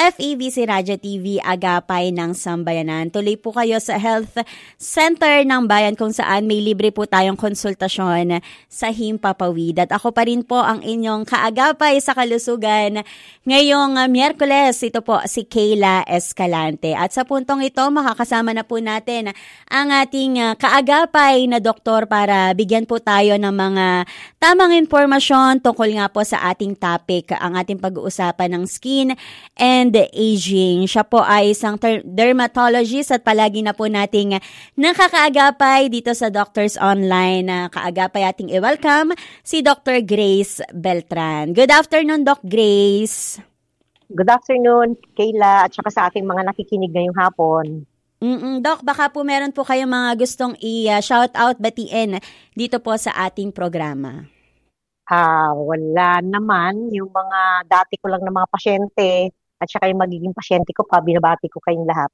FEBC Radyo TV Agapay ng Sambayanan. Tuloy po kayo sa Health Center ng Bayan kung saan may libre po tayong konsultasyon sa Himpapawid. At ako pa rin po ang inyong kaagapay sa kalusugan ngayong Miyerkules. Ito po si Kayla Escalante. At sa puntong ito, makakasama na po natin ang ating kaagapay na doktor para bigyan po tayo ng mga tamang impormasyon tungkol nga po sa ating topic, ang ating pag-uusapan ng skin and aging. Siya po ay isang dermatologist at palagi na po nating nakakaagapay dito sa Doctors Online. Kaagapay ating i-welcome si Dr. Grace Beltran. Good afternoon, Doc Grace. Good afternoon, Kayla, at saka sa ating mga nakikinig ngayong hapon. Doc, baka po meron po kayong mga gustong i-shout out, batiin dito po sa ating programa. Wala naman. Yung mga dati ko lang na mga pasyente at saka yung magiging pasyente ko pa, binabati ko kayong lahat.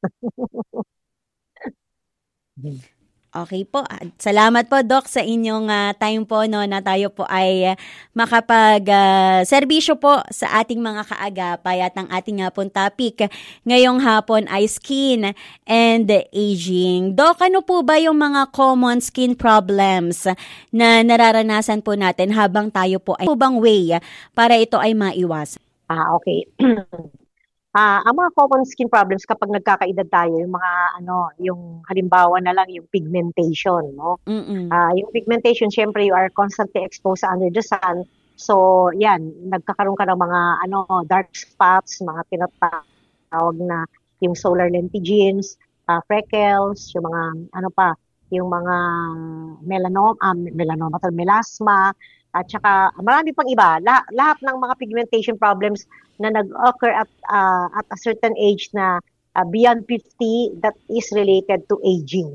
Okay po. Salamat po, Doc, sa inyong time po na tayo po ay makapag-serbisyo po sa ating mga kaagapay at ang ating pong topic ngayong hapon ay skin and aging. Doc, ano po ba yung mga common skin problems na nararanasan po natin habang tayo po ay bang way para ito ay maiwasan? Okay. Ang mga common skin problems kapag nagkakaedad tayo, yung mga yung halimbawa na lang yung pigmentation, no? Yung pigmentation, syempre you are constantly exposed under the sun. So, yan, nagkakaroon ka ng mga dark spots, mga tinatawag na yung solar lentigines, freckles, yung mga yung mga melasma, at saka marami pang iba. Lahat ng mga pigmentation problems na nag-occur at a certain age na beyond 50, that is related to aging.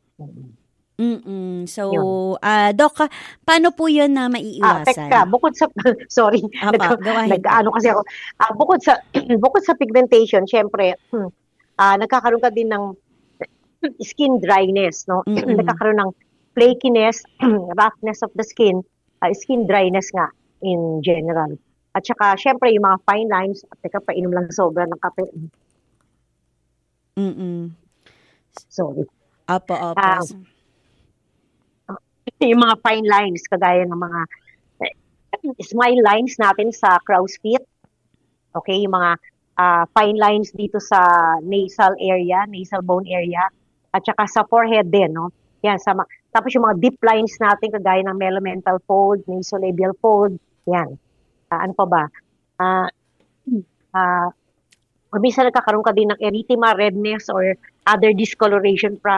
So, Doc, paano po yun na maiiwasan? Teka, bukod sa sorry, nag-ano kasi ako. Bukod sa pigmentation, syempre, nagkakaroon ka din ng skin dryness, no? Nagkakaroon ng flakiness, roughness of the skin, skin dryness nga in general. At saka, syempre, yung mga fine lines, teka, painom lang sobra ng kape. Sorry. Opo. Yung mga fine lines, kagaya ng mga smile lines natin sa crow's feet. Okay, yung mga fine lines dito sa nasal bone area, at saka sa forehead din, no? Yan, tapos yung mga deep lines natin, kagaya ng melemental fold, nasolabial fold, yan. Ano pa ba? Minsan nagkakaroon ka din ng erythema, redness, or other discoloration